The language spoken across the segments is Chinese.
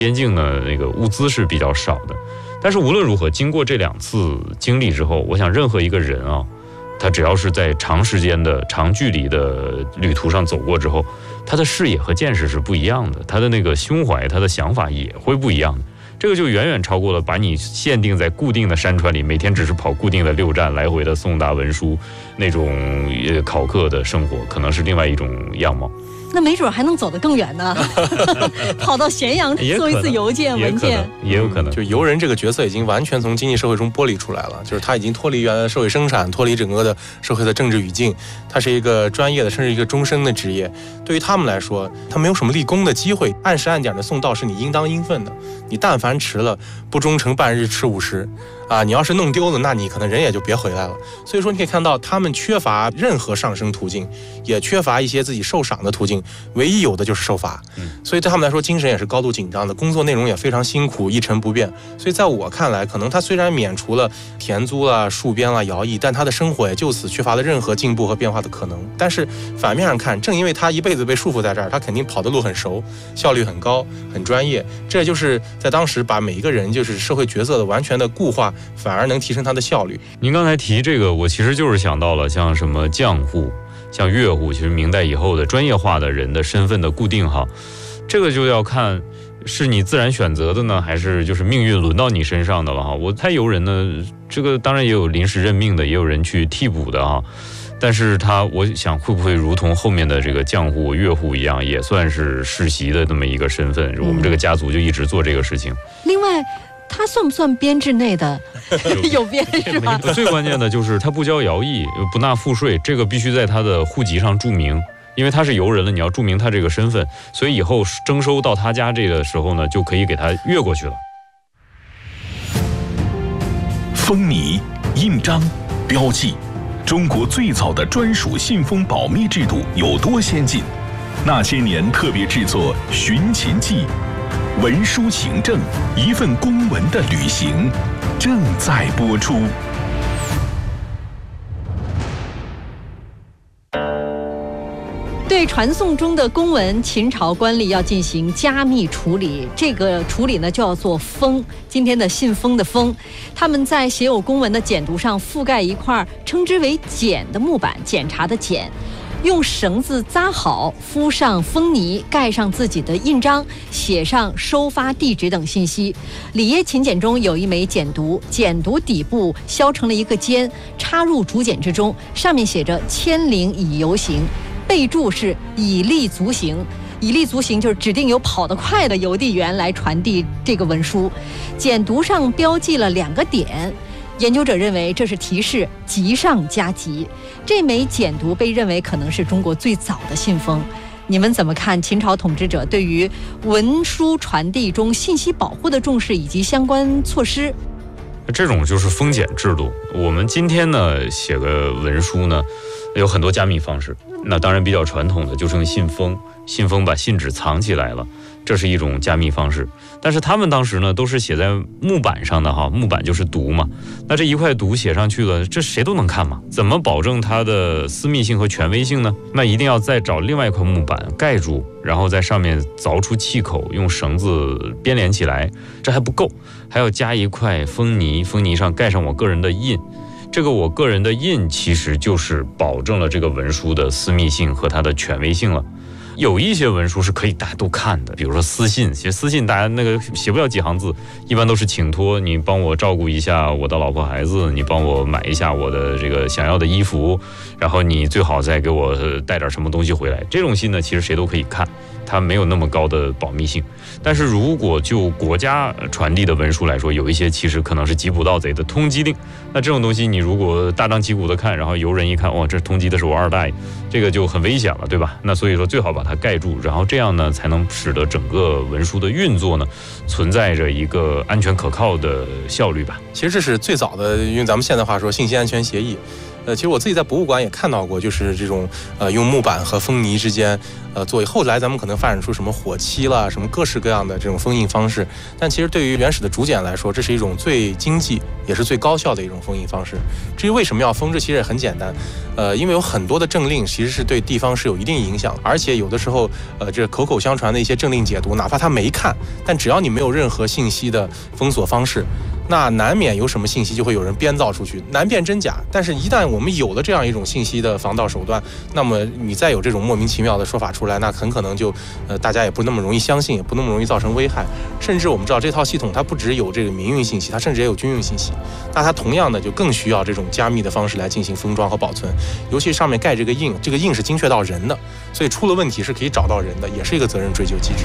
边境呢那个物资是比较少的。但是无论如何，经过这2次经历之后，我想任何一个人啊，他只要是在长时间的长距离的旅途上走过之后，他的视野和见识是不一样的，他的那个胸怀，他的想法也会不一样的。这个就远远超过了把你限定在固定的山川里，每天只是跑固定的6站来回的送达文书那种考课的生活，可能是另外一种样貌。 那没准还能走得更远呢，跑到咸阳做一次邮件文件， 也有可能。 就游人这个角色已经完全从经济社会中剥离出来了，就是他已经脱离原来的社会生产，脱离整个的社会的政治语境，他是一个专业的，甚至一个终身的职业。对于他们来说，他没有什么立功的机会，按时按点的送到是你应当应分的，你但凡迟了，不忠诚半日吃50啊！你要是弄丢了，那你可能人也就别回来了。所以说，你可以看到他们缺乏任何上升途径，也缺乏一些自己受赏的途径，唯一有的就是受罚。所以对他们来说，精神也是高度紧张的，工作内容也非常辛苦，一成不变。所以在我看来，可能他虽然免除了田租啦、戍边啦、徭役，但他的生活也就此缺乏了任何进步和变化的可能。但是反面上看，正因为他一辈子被束缚在这儿，他肯定跑的路很熟，效率很高，很专业。这就是在当时把每一个人就是社会角色的完全的固化，反而能提升他的效率。 您刚才提这个，我其实就是想到了像什么浆户、像乐户，其实明代以后的专业化的人的身份的固定哈，这个就要看是你自然选择的呢，还是就是命运轮到你身上的了哈。我猜游人呢，这个当然也有临时任命的，也有人去替补的哈。但是我想会不会如同后面的这个浆户、乐户一样，也算是世袭的这么一个身份？我们这个家族就一直做这个事情。 另外，他算不算编制内的？有编是吧？ 最关键的就是他不交徭役，不纳赋税，这个必须在他的户籍上注明。因为他是游人了，你要注明他这个身份，所以以后征收到他家这个时候呢，就可以给他越过去了。 封泥、印章、标记，中国最早的专属信封保密制度有多先进？那些年特别制作《寻秦记》，文书行政，一份公文的旅行，正在播出。 对传送中的公文，秦朝官吏要进行加密处理，这个处理呢叫做封。今天的信封的封，他们在写有公文的简牍上覆盖一块称之为检的木板，检查的检，用绳子扎好，敷上封泥，盖上自己的印章，写上收发地址等信息。里耶秦简中有一枚简牍，简牍底部削成了一个尖，插入竹简之中，上面写着千陵以游行，备注是以力足行。以力足行就是指定有跑得快的邮递员来传递这个文书。简牍上标记了2个点，研究者认为这是提示急上加急。这枚简牍被认为可能是中国最早的信封。你们怎么看秦朝统治者对于文书传递中信息保护的重视以及相关措施？ 这种就是封检制度。我们今天呢写个文书呢，有很多加密方式。那当然比较传统的就是用信封，信封把信纸藏起来了，这是一种加密方式。但是他们当时呢都是写在木板上的哈，木板就是牍嘛。那这一块牍写上去了，这谁都能看嘛？怎么保证它的私密性和权威性呢？那一定要再找另外一块木板盖住，然后在上面凿出气口，用绳子编连起来。这还不够，还要加一块封泥，封泥上盖上我个人的印。这个我个人的印其实就是保证了这个文书的私密性和它的权威性了。有一些文书是可以大家都看的，比如说私信，其实私信大家那个写不了几行字，一般都是请托，你帮我照顾一下我的老婆孩子，你帮我买一下我的这个想要的衣服，然后你最好再给我带点什么东西回来。这种信呢，其实谁都可以看，它没有那么高的保密性。但是如果就国家传递的文书来说，有一些其实可能是缉捕盗贼的通缉令，那这种东西你如果大张旗鼓的看，然后游人一看，哇，这通缉的是我二大爷，这个就很危险了，对吧？那所以说最好把它盖住，然后这样呢才能使得整个文书的运作呢存在着一个安全可靠的效率吧。 其实这是最早的，用咱们现代话说信息安全协议。 其实我自己在博物馆也看到过，就是这种用木板和封泥之间作为后来咱们可能发展出什么火漆啦，什么各式各样的这种封印方式，但其实对于原始的竹简来说，这是一种最经济也是最高效的一种封印方式。至于为什么要封，这其实也很简单，因为有很多的政令其实是对地方是有一定影响，而且有的时候这口口相传的一些政令解读，哪怕他没看，但只要你没有任何信息的封锁方式，那难免有什么信息就会有人编造出去，难辨真假。但是一旦我们有了这样一种信息的防盗手段，那么你再有这种莫名其妙的说法出来，那很可能就大家也不那么容易相信，也不那么容易造成危害。甚至我们知道这套系统它不只有这个民运信息，它甚至也有军运信息，那它同样的就更需要这种加密的方式来进行封装和保存，尤其上面盖这个印，这个印是精确到人的，所以出了问题是可以找到人的，也是一个责任追究机制。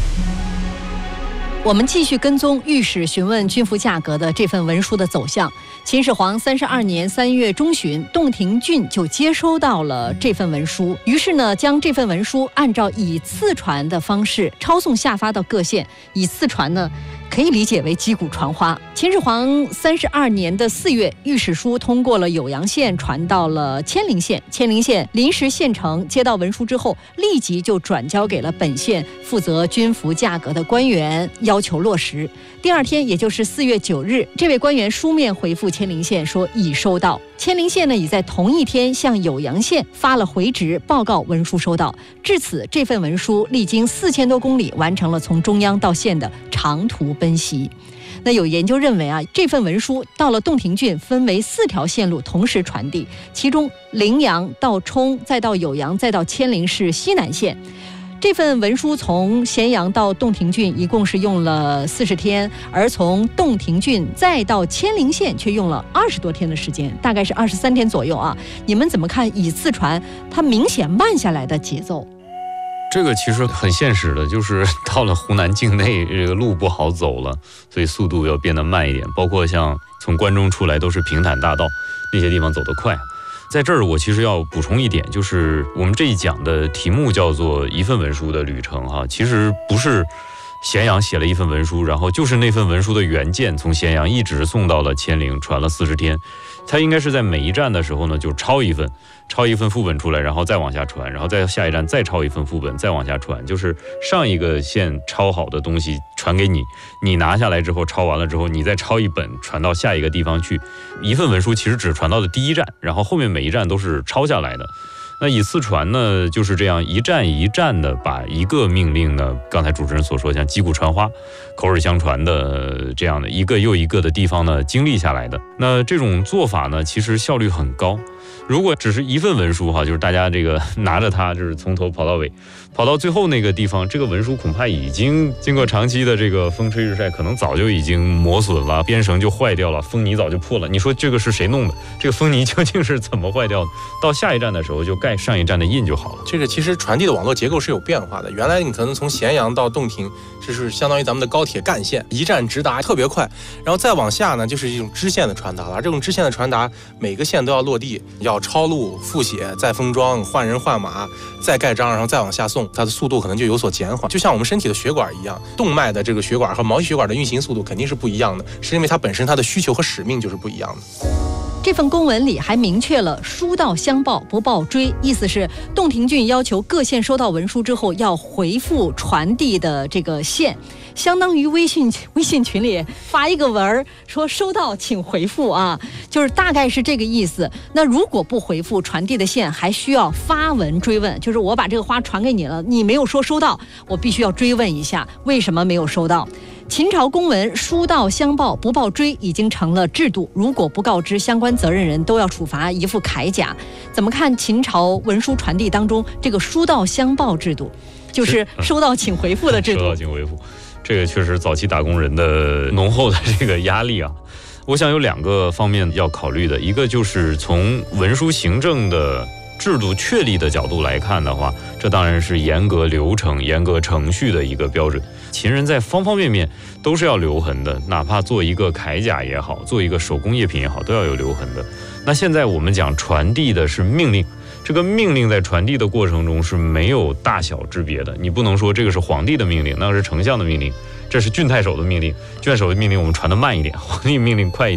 我们继续跟踪御史询问军服价格的这份文书的走向。秦始皇32年3月中旬，洞庭郡就接收到了这份文书，于是呢，将这份文书按照以次传的方式抄送下发到各县。以次传呢，可以理解为击鼓传花。秦始皇32年的4月，御史书通过了酉阳县，传到了千陵县。千陵县临时县城接到文书之后，立即就转交给了本县负责军服价格的官员，要求落实。第二天，也就是4月9日，这位官员书面回复千陵县说已收到。千陵县呢，已在同一天向酉阳县发了回执，报告文书收到。至此，这份文书历经4000多公里，完成了从中央到县的长途奔袭。那有研究认为啊，这份文书到了洞庭郡分为4条线路同时传递，其中陵阳到冲，再到酉阳，再到千陵是西南线。这份文书从咸阳到洞庭郡一共是用了40天，而从洞庭郡再到千陵县却用了20多天的时间，大概是23天左右啊。你们怎么看以次传它明显慢下来的节奏？ 这个其实很现实的，就是到了湖南境内，这个路不好走了，所以速度要变得慢一点。包括像从关中出来都是平坦大道，那些地方走得快。在这儿我其实要补充一点，就是我们这一讲的题目叫做一份文书的旅程哈，其实不是咸阳写了一份文书，然后就是那份文书的原件从咸阳一直送到了千陵，传了40天。它应该是在每一站的时候呢，就抄一份副本出来，然后再往下传，然后在下一站再抄一份副本，再往下传，就是上一个县抄好的东西传给你，你拿下来之后抄完了之后，你再抄一本传到下一个地方去。一份文书其实只传到了第一站，然后后面每一站都是抄下来的。那以次传呢，就是这样一站一站的把一个命令呢，刚才主持人所说像击鼓传花、口耳相传的这样的一个又一个的地方呢经历下来的。那这种做法呢，其实效率很高。如果只是一份文书哈，就是大家这个拿着它，就是从头跑到尾，跑到最后那个地方，这个文书恐怕已经经过长期的这个风吹日晒，可能早就已经磨损了，编绳就坏掉了，封泥早就破了。你说这个是谁弄的？这个封泥究竟是怎么坏掉的？到下一站的时候就盖上一站的印就好了。 这个其实传递的网络结构是有变化的。原来你可能从咸阳到洞庭，这是相当于咱们的高铁干线，一站直达，特别快。然后再往下呢，就是一种支线的传达了。这种支线的传达，每个线都要落地，要抄录、复写、再封装、换人换马、再盖章，然后再往下送，它的速度可能就有所减缓。就像我们身体的血管一样，动脉的这个血管和毛细血管的运行速度肯定是不一样的，是因为它本身它的需求和使命就是不一样的。 这份公文里还明确了书到相报，不报追，意思是洞庭郡要求各县收到文书之后要回复传递的这个县，相当于微信群里发一个文说收到请回复啊，就是大概是这个意思。那如果不回复，传递的县还需要发文追问，就是我把这个花传给你了，你没有说收到，我必须要追问一下为什么没有收到。秦朝公文书到相报不报追已经成了制度，如果不告知相关责任人都要处罚一副铠甲。怎么看秦朝文书传递当中这个书到相报制度，就是收到请回复的制度？ 收到请回复，这个确实早期打工人的浓厚的这个压力啊。我想有2个方面要考虑的，一个就是从文书行政的制度确立的角度来看的话，这当然是严格流程、严格程序的一个标准。秦人在方方面面都是要留痕的，哪怕做一个铠甲也好，做一个手工业品也好，都要有留痕的。那现在我们讲传递的是命令，这个命令在传递的过程中是没有大小之别的，你不能说这个是皇帝的命令，那个是丞相的命令，这是郡太守的命令，郡太守的命令我们传得慢一点，皇帝命令快一点。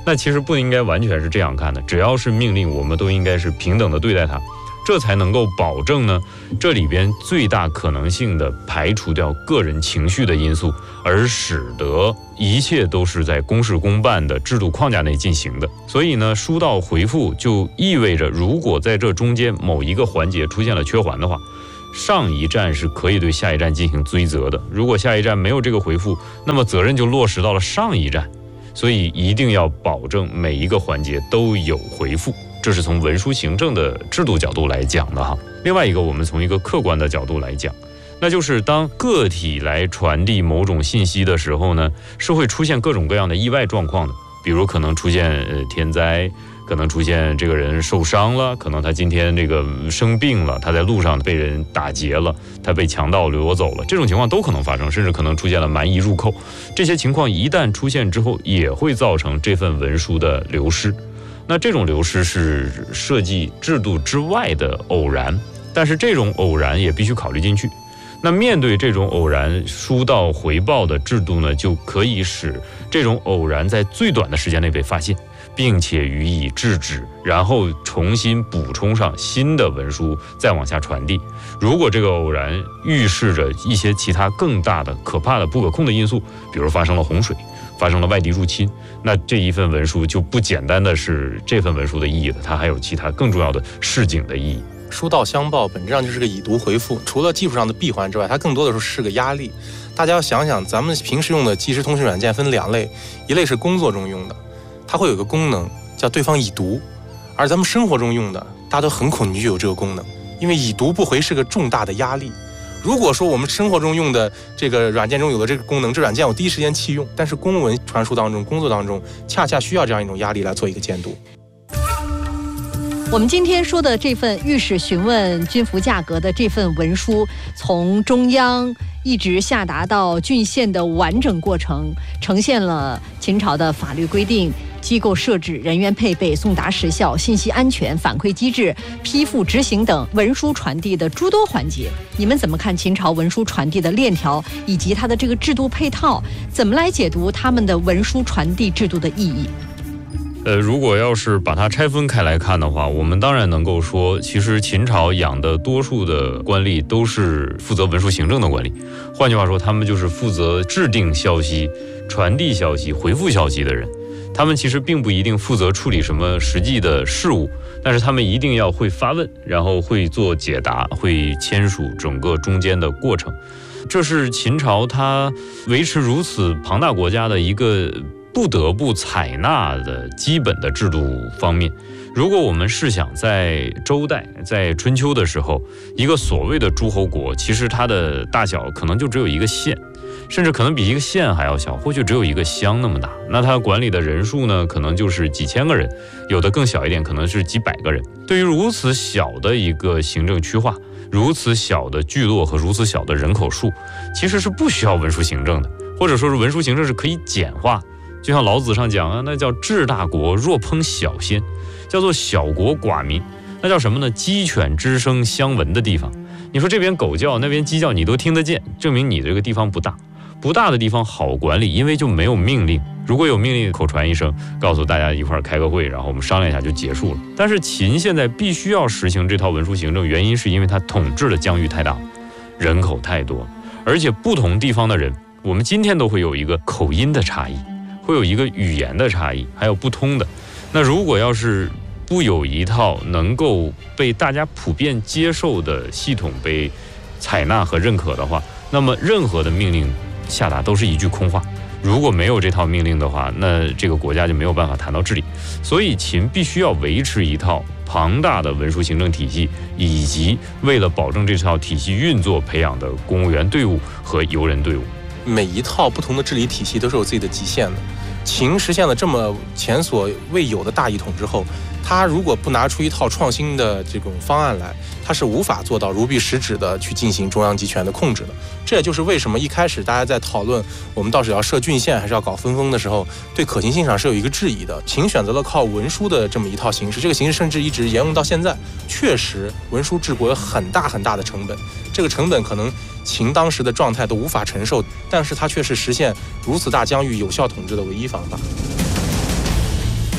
那其实不应该完全是这样看的，只要是命令，我们都应该是平等的对待它，这才能够保证呢这里边最大可能性的排除掉个人情绪的因素，而使得一切都是在公事公办的制度框架内进行的。所以呢，书到回复就意味着，如果在这中间某一个环节出现了缺环的话，上一站是可以对下一站进行追责的。如果下一站没有这个回复，那么责任就落实到了上一站。所以一定要保证每一个环节都有回复，这是从文书行政的制度角度来讲的哈。另外一个，我们从一个客观的角度来讲，那就是当个体来传递某种信息的时候呢，是会出现各种各样的意外状况的，比如可能出现天灾，可能出现这个人受伤了，可能他今天这个生病了，他在路上被人打劫了，他被强盗掳走了，这种情况都可能发生，甚至可能出现了蛮夷入寇。这些情况一旦出现之后，也会造成这份文书的流失。那这种流失是设计制度之外的偶然，但是这种偶然也必须考虑进去。那面对这种偶然，书到回报的制度呢，就可以使这种偶然在最短的时间内被发现，并且予以制止，然后重新补充上新的文书，再往下传递。如果这个偶然预示着一些其他更大的、可怕的、不可控的因素，比如发生了洪水，发生了外敌入侵，那这一份文书就不简单的是这份文书的意义了，它还有其他更重要的示警的意义。 书到相报本质上就是个已读回复，除了技术上的闭环之外，它更多的是个压力。大家要想想，咱们平时用的即时通讯软件分两类，一类是工作中用的，它会有个功能叫对方已读，而咱们生活中用的，大家都很恐惧有这个功能，因为已读不回是个重大的压力。如果说我们生活中用的这个软件中有了这个功能，这软件我第一时间弃用，但是公文传输当中、工作当中，恰恰需要这样一种压力来做一个监督。 我们今天说的这份御史询问军服价格的这份文书，从中央一直下达到郡县的完整过程，呈现了秦朝的法律规定、机构设置、人员配备、送达时效、信息安全、反馈机制、批复执行等文书传递的诸多环节。你们怎么看秦朝文书传递的链条以及它的这个制度配套？怎么来解读他们的文书传递制度的意义？ 如果要是把它拆分开来看的话，我们当然能够说，其实秦朝养的多数的官吏都是负责文书行政的官吏，换句话说，他们就是负责制定消息、传递消息、回复消息的人。他们其实并不一定负责处理什么实际的事务，但是他们一定要会发问，然后会做解答，会签署整个中间的过程。这是秦朝它维持如此庞大国家的一个不得不采纳的基本的制度方面。如果我们试想在周代、在春秋的时候，一个所谓的诸侯国，其实它的大小可能就只有一个县，甚至可能比一个县还要小，或许只有一个乡那么大。那它管理的人数呢，可能就是几千个人，有的更小一点，可能是几百个人。对于如此小的一个行政区划，如此小的聚落和如此小的人口数，其实是不需要文书行政的，或者说是文书行政是可以简化。就像老子上讲啊，那叫治大国若烹小鲜，叫做小国寡民。那叫什么呢？鸡犬之声相闻的地方。你说这边狗叫，那边鸡叫，你都听得见，证明你这个地方不大。不大的地方好管理，因为就没有命令。如果有命令，口传一声，告诉大家一块儿开个会，然后我们商量一下就结束了。但是秦现在必须要实行这套文书行政，原因是因为它统治的疆域太大，人口太多，而且不同地方的人，我们今天都会有一个口音的差异，会有一个语言的差异，还有不通的。那如果要是不有一套能够被大家普遍接受的系统被采纳和认可的话，那么任何的命令下达都是一句空话。如果没有这套命令的话，那这个国家就没有办法谈到治理。所以秦必须要维持一套庞大的文书行政体系，以及为了保证这套体系运作培养的公务员队伍和游人队伍。 每一套不同的治理体系都是有自己的极限的。秦实现了这么前所未有的大一统之后，他如果不拿出一套创新的这种方案来，他是无法做到如臂使指的去进行中央集权的控制的。这也就是为什么一开始大家在讨论我们到底要设郡县还是要搞分封的时候，对可行性上是有一个质疑的。秦选择了靠文书的这么一套形式，这个形式甚至一直沿用到现在。确实，文书治国有很大很大的成本，这个成本可能秦当时的状态都无法承受，但是它却是实现如此大疆域有效统治的唯一方法。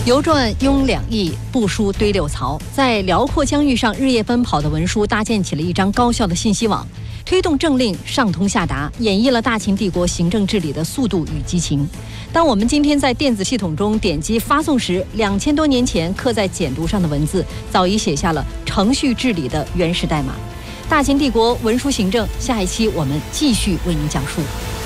邮传拥2亿，部书堆6槽，在辽阔疆域上日夜奔跑的文书搭建起了一张高效的信息网，推动政令上通下达，演绎了大秦帝国行政治理的速度与激情。当我们今天在电子系统中点击发送时，2000多年前刻在简牍上的文字早已写下了程序治理的原始代码。大秦帝国文书行政，下一期我们继续为您讲述。